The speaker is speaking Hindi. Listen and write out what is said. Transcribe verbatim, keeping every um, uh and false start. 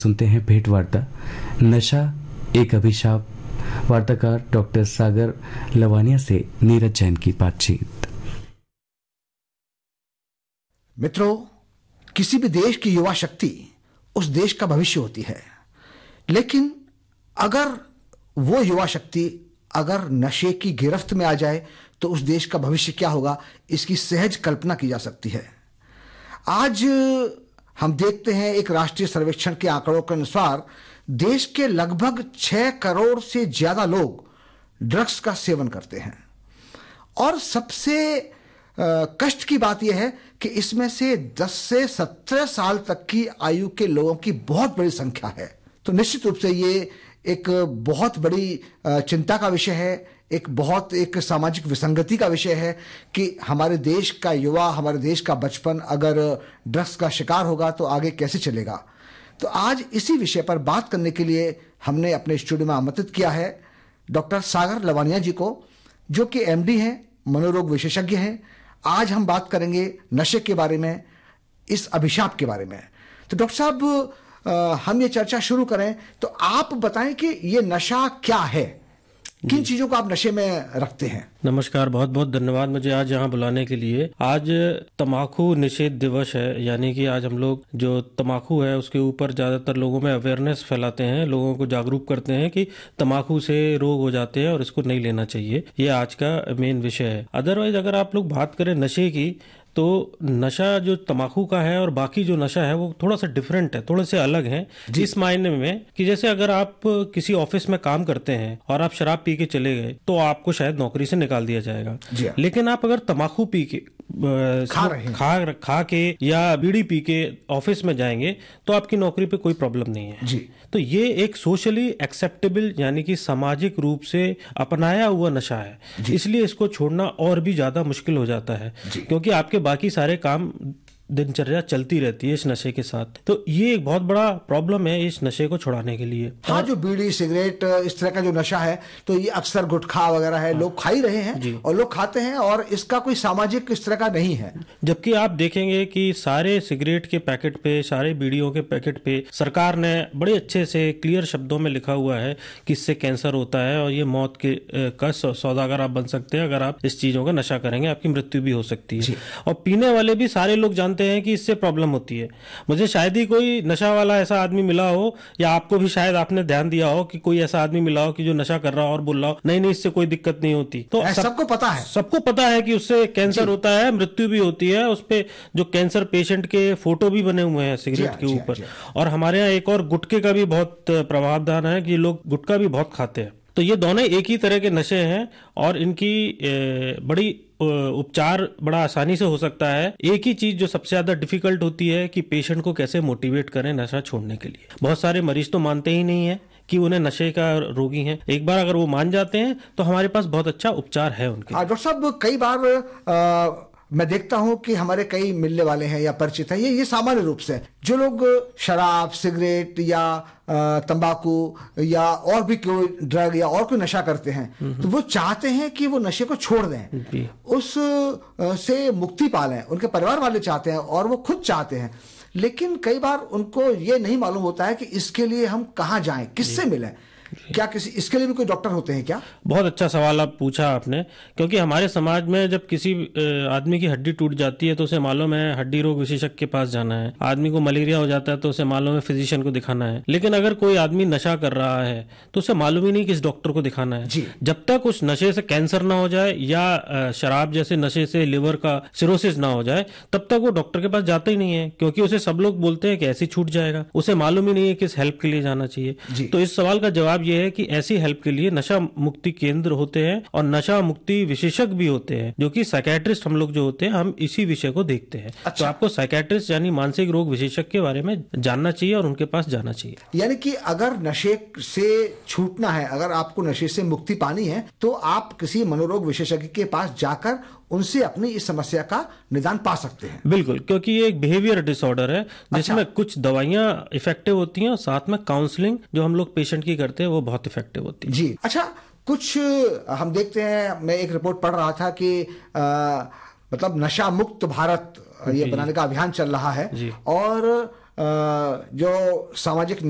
सुनते हैं भेंट वार्ता नशा एक अभिशाप। वार्ताकार डॉक्टर सागर लवानिया से नीरज जैन की बातचीत। मित्रों, किसी भी देश की युवा शक्ति उस देश का भविष्य होती है, लेकिन अगर वो युवा शक्ति अगर नशे की गिरफ्त में आ जाए तो उस देश का भविष्य क्या होगा, इसकी सहज कल्पना की जा सकती है। आज हम देखते हैं एक राष्ट्रीय सर्वेक्षण के आंकड़ों के अनुसार देश के लगभग छह करोड़ से ज्यादा लोग ड्रग्स का सेवन करते हैं और सबसे कष्ट की बात यह है कि इसमें से दस से सत्रह साल तक की आयु के लोगों की बहुत बड़ी संख्या है। तो निश्चित रूप से ये एक बहुत बड़ी चिंता का विषय है, एक बहुत एक सामाजिक विसंगति का विषय है कि हमारे देश का युवा, हमारे देश का बचपन अगर ड्रग्स का शिकार होगा तो आगे कैसे चलेगा। तो आज इसी विषय पर बात करने के लिए हमने अपने स्टूडियो में आमंत्रित किया है डॉक्टर सागर लवानिया जी को, जो कि एमडी हैं, मनोरोग विशेषज्ञ हैं। आज हम बात करेंगे नशे के बारे में, इस अभिशाप के बारे में। तो डॉक्टर साहब, हम ये चर्चा शुरू करें तो आप बताएं कि ये नशा क्या है, किन चीजों को आप नशे में रखते हैं। नमस्कार, बहुत बहुत धन्यवाद मुझे आज यहाँ बुलाने के लिए। आज तम्बाकू निषेध दिवस है, यानी कि आज हम लोग जो तम्बाकू है उसके ऊपर ज्यादातर लोगों में अवेयरनेस फैलाते हैं, लोगों को जागरूक करते हैं कि तम्बाकू से रोग हो जाते हैं और इसको नहीं लेना चाहिए। ये आज का मेन विषय है। अदरवाइज अगर आप लोग बात करें नशे की, तो नशा जो तम्बाकू का है और बाकी जो नशा है वो थोड़ा सा डिफरेंट है, थोड़े से अलग है इस मायने में कि जैसे अगर आप किसी ऑफिस में काम करते हैं और आप शराब पी के चले गए तो आपको शायद नौकरी से निकाल दिया जाएगा। लेकिन आप अगर तम्बाकू पी के खा रहे खा खा के या बीड़ी पी के ऑफिस में जाएंगे तो आपकी नौकरी पे कोई प्रॉब्लम नहीं है जी। तो ये एक सोशली एक्सेप्टेबल यानी कि सामाजिक रूप से अपनाया हुआ नशा है, इसलिए इसको छोड़ना और भी ज्यादा मुश्किल हो जाता है क्योंकि आपके बाकी सारे काम दिनचर्या चलती रहती है इस नशे के साथ। तो ये एक बहुत बड़ा प्रॉब्लम है इस नशे को छुड़ाने के लिए। हाँ, जो बीड़ी सिगरेट इस तरह का जो नशा है तो ये अक्सर गुटखा वगैरह है, लोग खा ही रहे हैं और लोग खाते हैं और इसका कोई सामाजिक इस तरह का नहीं है। जबकि आप देखेंगे कि सारे सिगरेट के पैकेट पे, सारे बीड़ियों के पैकेट पे सरकार ने बड़े अच्छे से क्लियर शब्दों में लिखा हुआ है कि इससे कैंसर होता है और ये मौत के का सौदागर आप बन सकते हैं अगर आप इस चीजों का नशा करेंगे, आपकी मृत्यु भी हो सकती है। और पीने वाले भी सारे लोग जानते हैं कि इससे प्रॉब्लम होती है। मुझे शायद ही कोई नशा वाला ऐसा आदमी मिला हो, या आपको भी शायद आपने ध्यान दिया हो कि कोई ऐसा आदमी मिला हो कि जो नशा कर रहा हो और बोल रहा हो नहीं नहीं इससे कोई दिक्कत नहीं होती। तो सब, सबको पता है सबको पता है कि उससे कैंसर होता है, मृत्यु भी होती है। उस पे जो कैंसर पेशेंट के फोटो भी बने हुए हैं सिगरेट के ऊपर। और हमारे यहाँ एक और गुटखे का भी बहुत प्रभावदान है कि लोग गुटखा भी बहुत खाते हैं। तो ये दोनों एक ही तरह के नशे हैं और इनकी बड़ी उपचार बड़ा आसानी से हो सकता है। एक ही चीज जो सबसे ज्यादा डिफिकल्ट होती है कि पेशेंट को कैसे मोटिवेट करें नशा छोड़ने के लिए। बहुत सारे मरीज तो मानते ही नहीं है कि उन्हें नशे का रोगी हैं। एक बार अगर वो मान जाते हैं तो हमारे पास बहुत अच्छा उपचार है उनके। डॉक्टर साहब, कई बार आ... मैं देखता हूं कि हमारे कई मिलने वाले हैं या परिचित हैं, ये ये सामान्य रूप से जो लोग शराब, सिगरेट या तंबाकू या और भी कोई ड्रग या और कोई नशा करते हैं तो वो चाहते हैं कि वो नशे को छोड़ दें, उस से मुक्ति पा लें। उनके परिवार वाले चाहते हैं और वो खुद चाहते हैं, लेकिन कई बार उनको ये नहीं मालूम होता है कि इसके लिए हम कहाँ जाएं, किससे मिलें। क्या किसी इसके लिए भी कोई डॉक्टर होते हैं क्या? बहुत अच्छा सवाल आप पूछा आपने, क्योंकि हमारे समाज में जब किसी आदमी की हड्डी टूट जाती है तो उसे मालूम है हड्डी रोग विशेषज्ञ के पास जाना है। आदमी को मलेरिया हो जाता है तो उसे मालूम है फिजिशियन को दिखाना है। लेकिन अगर कोई आदमी नशा कर रहा है तो उसे मालूम ही नहीं किस डॉक्टर को दिखाना है। जब तक उस नशे से कैंसर ना हो जाए या शराब जैसे नशे से लिवर का सिरोसिस ना हो जाए तब तक वो डॉक्टर के पास जाता ही नहीं है, क्योंकि उसे सब लोग बोलते हैं कि ऐसे छूट जाएगा। उसे मालूम ही नहीं है किस हेल्प के लिए जाना चाहिए। तो इस सवाल का जवाब ये है कि ऐसी हेल्प के लिए नशा मुक्ति केंद्र होते हैं और नशा मुक्ति विशेषज्ञ भी होते हैं, जो कि साइकेट्रिस्ट हम लोग जो होते हैं, हम इसी विषय को देखते हैं। अच्छा। तो आपको साइकेट्रिस्ट यानी मानसिक रोग विशेषज्ञ के बारे में जानना चाहिए और उनके पास जाना चाहिए। यानी कि अगर नशे से छूटना है, अगर आपको नशे से मुक्ति पानी है तो आप किसी मनोरोग विशेषज्ञ के पास जाकर उनसे अपनी इस समस्या का निदान पा सकते हैं। बिल्कुल, क्योंकि ये एक बिहेवियर डिसऑर्डर है जिसमें अच्छा। कुछ दवाइयां इफेक्टिव होती हैं और साथ में काउंसलिंग जो हम लोग पेशेंट की करते हैं वो बहुत इफेक्टिव होती है। जी अच्छा, कुछ हम देखते हैं, मैं एक रिपोर्ट पढ़ रहा था कि आ, मतलब नशा मुक्त भारत ये बनाने का अभियान चल रहा है और आ, जो सामाजिक